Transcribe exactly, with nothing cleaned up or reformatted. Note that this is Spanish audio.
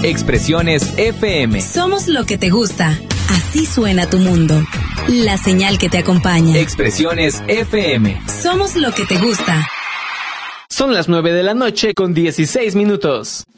Expresiones F M. Somos lo que te gusta. Así suena tu mundo. La señal que te acompaña. Expresiones F M. Somos lo que te gusta. Son las nueve de la noche con dieciséis minutos.